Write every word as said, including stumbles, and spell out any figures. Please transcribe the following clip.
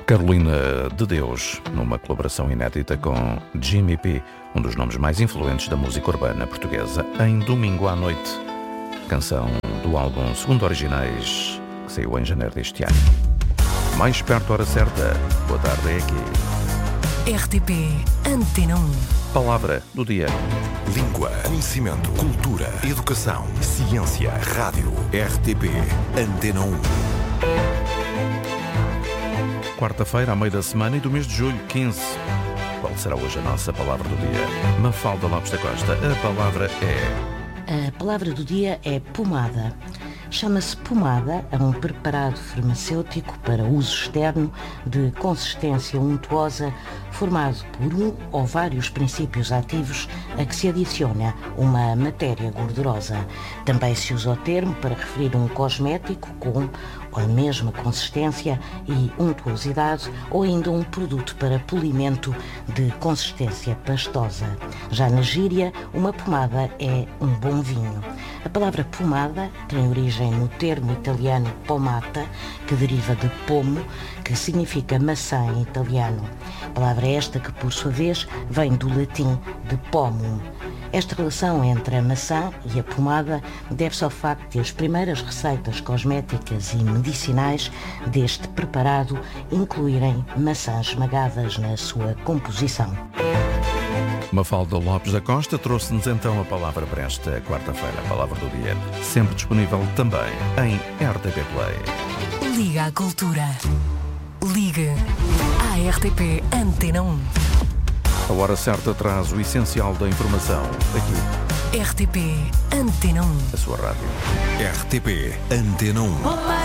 Carolina de Deus, numa colaboração inédita com Jimmy P, um dos nomes mais influentes da música urbana portuguesa, em Domingo à Noite, canção do álbum Segundo Originais, que saiu em janeiro deste ano. Mais perto, hora certa. Boa tarde, é aqui. R T P Antena um. Palavra do dia. Língua, conhecimento, cultura, educação, ciência, rádio. R T P Antena um. Quarta-feira, a meio da semana e do mês de julho, quinze. Qual será hoje a nossa palavra do dia? Mafalda Lopes da Costa, a palavra é... A palavra do dia é pomada. Chama-se pomada a um preparado farmacêutico para uso externo de consistência untuosa formado por um ou vários princípios ativos a que se adiciona uma matéria gordurosa. Também se usa o termo para referir um cosmético com a mesma consistência e untuosidade ou ainda um produto para polimento de consistência pastosa. Já na gíria, uma pomada é um bom vinho. A palavra pomada tem origem no termo italiano pomata, que deriva de pomo, que significa maçã em italiano. A palavra esta que, por sua vez, vem do latim de pomum. Esta relação entre a maçã e a pomada deve-se ao facto de as primeiras receitas cosméticas e medicinais deste preparado incluírem maçãs esmagadas na sua composição. Mafalda Lopes da Costa trouxe-nos então a palavra para esta quarta-feira, a palavra do dia, sempre disponível também em R T P Play. Liga à cultura. Ligue à R T P Antena um. A hora certa traz o essencial da informação aqui. R T P Antena um. A sua rádio. R T P Antena um.